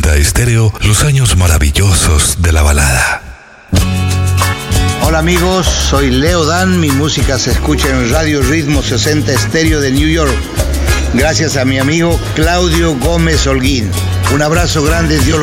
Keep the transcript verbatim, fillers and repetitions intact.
sesenta Estéreo, los años maravillosos de la balada. Hola amigos, soy Leo Dan, mi música se escucha en Radio Ritmo sesenta Estéreo de New York, gracias a mi amigo Claudio Gómez Holguín. Un abrazo grande, Dios los